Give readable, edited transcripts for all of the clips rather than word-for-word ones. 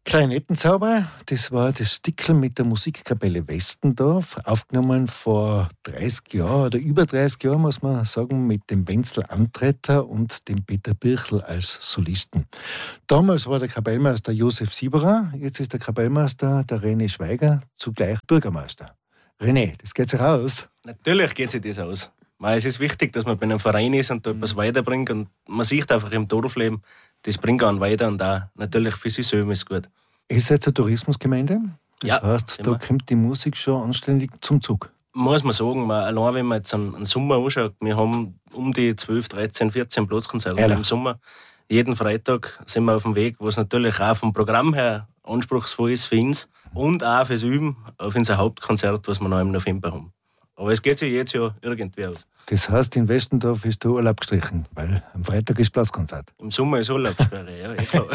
Klarinettenzauber, das war das Stickel mit der Musikkapelle Westendorf, aufgenommen vor 30 Jahren oder über 30 Jahren, muss man sagen, mit dem Wenzel Antretter und dem Peter Birchel als Solisten. Damals war der Kapellmeister Josef Sieberer, jetzt ist der Kapellmeister der René Schweiger, zugleich Bürgermeister. René, das geht sich aus? Natürlich geht sich das aus. Es ist wichtig, dass man bei einem Verein ist und da etwas weiterbringt. Und man sieht einfach im Dorfleben, das bringt einen weiter und auch natürlich für sich selber ist gut. Ihr seid eine Tourismusgemeinde? Das heißt, immer. da kommt die Musik schon anständig zum Zug. Muss man sagen, allein wenn man jetzt einen Sommer anschaut, wir haben um die 12, 13, 14 Platzkonzerte im Sommer. Jeden Freitag sind wir auf dem Weg, was natürlich auch vom Programm her anspruchsvoll ist für uns und auch fürs Üben auf unser Hauptkonzert, was wir noch im November haben. Aber es geht sich jetzt ja irgendwie aus. Das heißt, in Westendorf ist der Urlaub gestrichen, weil am Freitag ist Platzkonzert. Im Sommer ist Urlaubssperre, ja, klar.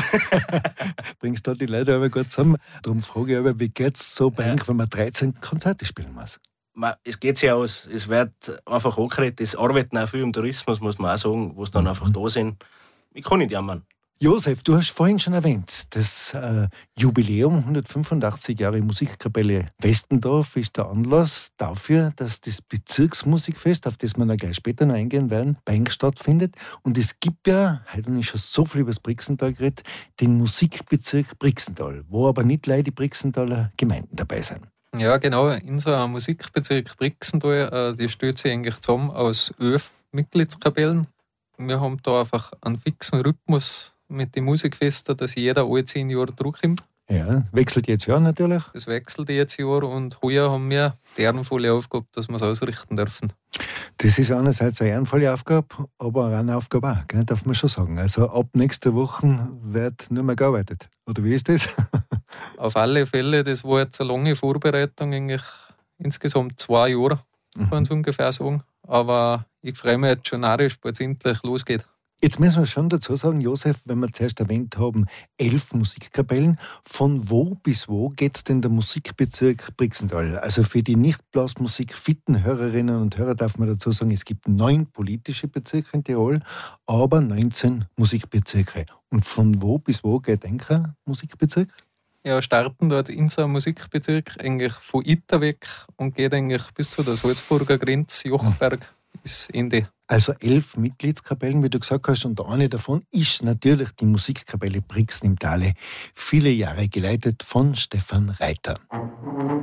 Bringst du die Leute aber gut zusammen? Darum frage ich aber, wie geht es so bei euch, wenn man 13 Konzerte spielen muss? Es geht sich aus. Es wird einfach angeredet. Es arbeiten auch viel im Tourismus, muss man auch sagen, wo es dann einfach da sind. Ich kann nicht jammern. Josef, du hast vorhin schon erwähnt, das Jubiläum 185 Jahre Musikkapelle Westendorf ist der Anlass dafür, dass das Bezirksmusikfest, auf das wir noch gleich später noch eingehen werden, bei euch stattfindet. Und es gibt ja, heute habe ich schon so viel über das Brixental geredet, den Musikbezirk Brixental, wo aber nicht leider die Brixentaler Gemeinden dabei sind. Ja, genau. Unser Musikbezirk Brixental, die stellt sich eigentlich zusammen aus 11 Mitgliedskapellen. Wir haben da einfach einen fixen Rhythmus mit den Musikfesten, dass jeder alle 10 Jahre zurückkommt. Ja, wechselt jetzt Jahr natürlich. Das wechselt jetzt Jahr und heuer haben wir die ehrenvolle Aufgabe, dass wir es ausrichten dürfen. Das ist einerseits eine ehrenvolle Aufgabe, aber auch eine Aufgabe auch, gell, darf man schon sagen. Also ab nächster Woche wird nur mehr gearbeitet. Oder wie ist das? Auf alle Fälle, das war jetzt eine lange Vorbereitung, eigentlich insgesamt 2 Jahre, kann man es ungefähr sagen. Aber ich freue mich jetzt schon narrisch, weil es endlich losgeht. Jetzt müssen wir schon dazu sagen, Josef, wenn wir zuerst erwähnt haben, 11 Musikkapellen. Von wo bis wo geht denn der Musikbezirk Brixental? Also für die nicht-Blasmusik fitten Hörerinnen und Hörer darf man dazu sagen, es gibt 9 politische Bezirke in Tirol, aber 19 Musikbezirke. Und von wo bis wo geht ein Musikbezirk? Ja, starten dort unser Musikbezirk eigentlich von Itter weg und geht eigentlich bis zu der Salzburger Grenze, Jochberg, bis Ende. Also 11 Mitgliedskapellen, wie du gesagt hast, und eine davon ist natürlich die Musikkapelle Brixen im Tale, viele Jahre geleitet von Stefan Reiter.